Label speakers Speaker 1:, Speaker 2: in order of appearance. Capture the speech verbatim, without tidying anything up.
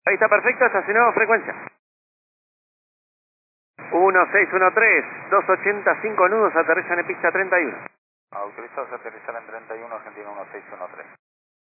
Speaker 1: Ahí está perfecto, estacionado, frecuencia. uno seis uno tres, doscientos ochenta, cinco nudos, aterrizan en pista treinta y uno.
Speaker 2: Autorizados a aterrizar en treinta y uno, Argentina uno seis uno tres.